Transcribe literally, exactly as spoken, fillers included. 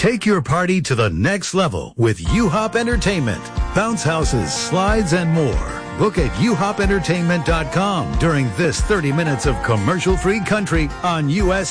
Take your party to the next level with U-Hop Entertainment. Bounce houses, slides, and more. Book at u hop entertainment dot com during this thirty minutes of commercial-free country on U S